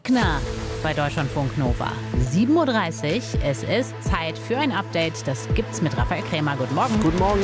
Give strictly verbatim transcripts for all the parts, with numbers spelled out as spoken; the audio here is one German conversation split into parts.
Wagner bei Deutschlandfunk Nova. sieben Uhr dreißig, es ist Zeit für ein Update. Das gibt's mit Raphael Krämer. Guten Morgen. Guten Morgen.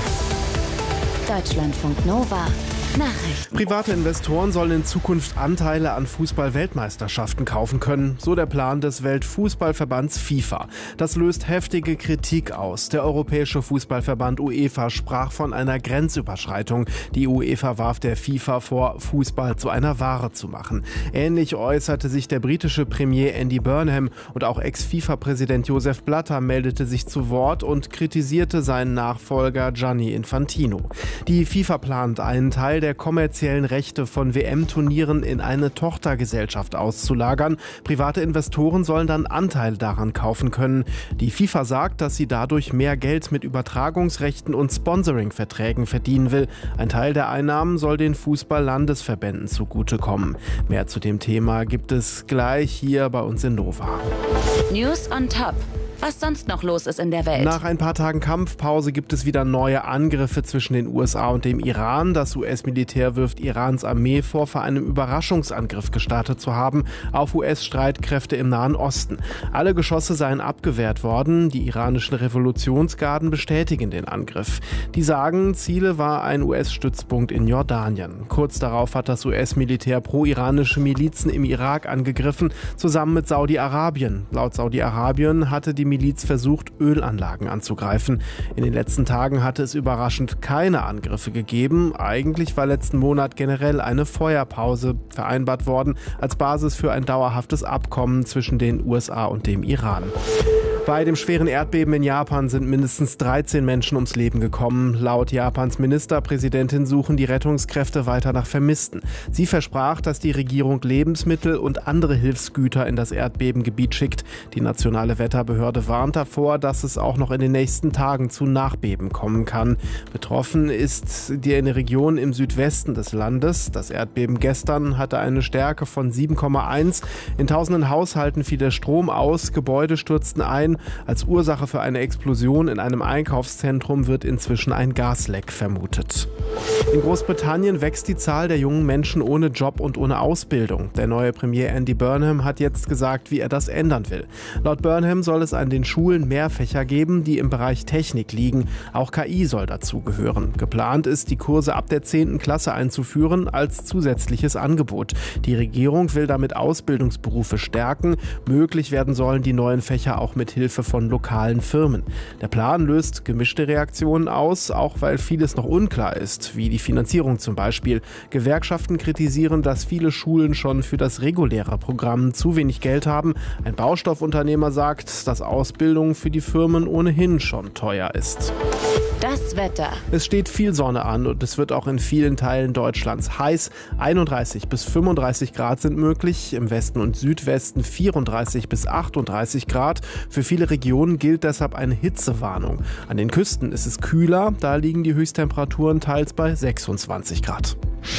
Deutschlandfunk Nova. Nachrichten. Private Investoren sollen in Zukunft Anteile an Fußball-Weltmeisterschaften kaufen können, so der Plan des Weltfußballverbands FIFA. Das löst heftige Kritik aus. Der Europäische Fußballverband UEFA sprach von einer Grenzüberschreitung. Die UEFA warf der FIFA vor, Fußball zu einer Ware zu machen. Ähnlich äußerte sich der britische Premier Andy Burnham und auch Ex-FIFA-Präsident Joseph Blatter meldete sich zu Wort und kritisierte seinen Nachfolger Gianni Infantino. Die FIFA plant, einen Teil der kommerziellen Rechte von W M-Turnieren in eine Tochtergesellschaft auszulagern. Private Investoren sollen dann Anteile daran kaufen können. Die FIFA sagt, dass sie dadurch mehr Geld mit Übertragungsrechten und Sponsoring-Verträgen verdienen will. Ein Teil der Einnahmen soll den Fußball-Landesverbänden zugutekommen. Mehr zu dem Thema gibt es gleich hier bei uns in Nova. News on Top. Was sonst noch los ist in der Welt. Nach ein paar Tagen Kampfpause gibt es wieder neue Angriffe zwischen den U S A und dem Iran. Das U S-Militär wirft Irans Armee vor, vor einem Überraschungsangriff gestartet zu haben auf U S-Streitkräfte im Nahen Osten. Alle Geschosse seien abgewehrt worden. Die iranischen Revolutionsgarden bestätigen den Angriff. Die sagen, Ziele war ein U S-Stützpunkt in Jordanien. Kurz darauf hat das U S-Militär pro-iranische Milizen im Irak angegriffen, zusammen mit Saudi-Arabien. Laut Saudi-Arabien hatte die Miliz versucht, Ölanlagen anzugreifen. In den letzten Tagen hatte es überraschend keine Angriffe gegeben. Eigentlich war letzten Monat generell eine Feuerpause vereinbart worden, als Basis für ein dauerhaftes Abkommen zwischen den U S A und dem Iran. Bei dem schweren Erdbeben in Japan sind mindestens dreizehn Menschen ums Leben gekommen. Laut Japans Ministerpräsidentin suchen die Rettungskräfte weiter nach Vermissten. Sie versprach, dass die Regierung Lebensmittel und andere Hilfsgüter in das Erdbebengebiet schickt. Die nationale Wetterbehörde warnt davor, dass es auch noch in den nächsten Tagen zu Nachbeben kommen kann. Betroffen ist die eine Region im Südwesten des Landes. Das Erdbeben gestern hatte eine Stärke von sieben Komma eins. In tausenden Haushalten fiel der Strom aus, Gebäude stürzten ein. Als Ursache für eine Explosion in einem Einkaufszentrum wird inzwischen ein Gasleck vermutet. In Großbritannien wächst die Zahl der jungen Menschen ohne Job und ohne Ausbildung. Der neue Premier Andy Burnham hat jetzt gesagt, wie er das ändern will. Laut Burnham soll es an den Schulen mehr Fächer geben, die im Bereich Technik liegen. Auch K I soll dazugehören. Geplant ist, die Kurse ab der zehnten Klasse einzuführen als zusätzliches Angebot. Die Regierung will damit Ausbildungsberufe stärken. Möglich werden sollen die neuen Fächer auch mit Hilfe von lokalen Firmen. Der Plan löst gemischte Reaktionen aus, auch weil vieles noch unklar ist, wie die Finanzierung zum Beispiel. Gewerkschaften kritisieren, dass viele Schulen schon für das reguläre Programm zu wenig Geld haben. Ein Baustoffunternehmer sagt, dass Ausbildung für die Firmen ohnehin schon teuer ist. Das Wetter. Es steht viel Sonne an und es wird auch in vielen Teilen Deutschlands heiß. einunddreißig bis fünfunddreißig Grad sind möglich, im Westen und Südwesten vierunddreißig bis achtunddreißig Grad. Für viele Regionen gilt deshalb eine Hitzewarnung. An den Küsten ist es kühler, da liegen die Höchsttemperaturen teils bei sechsundzwanzig Grad.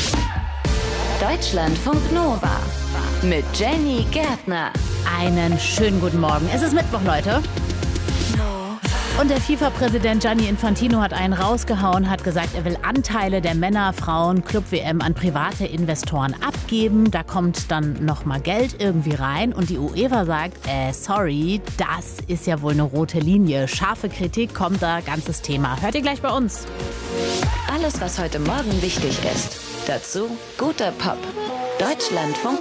Deutschlandfunk Nova mit Jenny Gärtner. Einen schönen guten Morgen. Es ist Mittwoch, Leute. Und der FIFA-Präsident Gianni Infantino hat einen rausgehauen, hat gesagt, er will Anteile der Männer-Frauen-Club-W M an private Investoren abgeben. Da kommt dann nochmal Geld irgendwie rein. Und die UEFA sagt, äh, sorry, das ist ja wohl eine rote Linie. Scharfe Kritik kommt da, ganzes Thema. Hört ihr gleich bei uns. Alles, was heute Morgen wichtig ist. Dazu guter Pop. Deutschlandfunk